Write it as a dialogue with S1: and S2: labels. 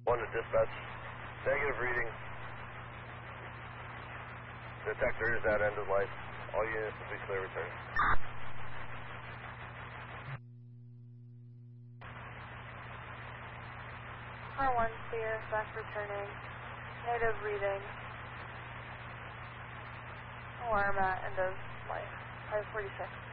S1: 1 to dispatch. Negative reading. Detector is at end of life. All units will be clear return.
S2: R1 clear, back returning. Negative reading. Alarm at end of life. 546.